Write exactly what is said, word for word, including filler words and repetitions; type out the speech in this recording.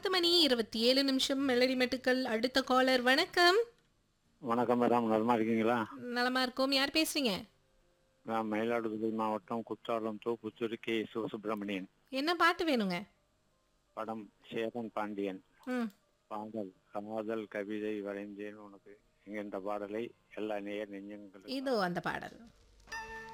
பத்து மணி இருபத்தி ஏழு நிமிஷம் மெலடி மெட்டுக்கள். அடுத்த காலர் வணக்கம். வணக்கம் மேடம், நலமா இருக்கீங்களா? நலமா இருக்கோம். யார் பேசுறீங்க? நான் மயிலாடுதுறை மாவட்டம் குற்றாலம் தோ புத்தூர் கே சிவசுப்பிரமணியன். என்ன பாட்டு வேணுங்க? படம் சேரன் பாண்டியன். ம். பாடல் காதல் கவிதை வரைந்தேன் உனக்கு என்கின்ற பாடலை எல்லா நேயர் நெஞ்சங்களும் இதோ அந்த பாடல்.